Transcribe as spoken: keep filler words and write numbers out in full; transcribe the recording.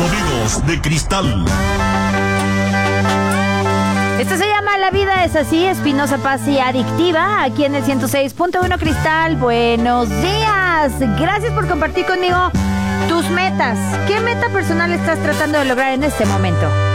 Sonidos de cristal. Esto se llama La vida es así, Espinosa Paz y Adictiva, aquí en el ciento seis punto uno Cristal. Buenos días. Gracias por compartir conmigo tus metas. ¿Qué meta personal estás tratando de lograr en este momento?